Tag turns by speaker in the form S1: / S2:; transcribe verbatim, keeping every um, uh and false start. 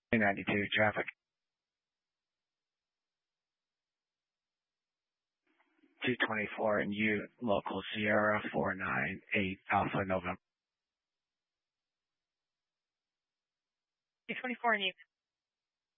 S1: ninety-two traffic. two twenty-four and U, local Sierra four nine eight Alpha November.
S2: two twenty-four and U.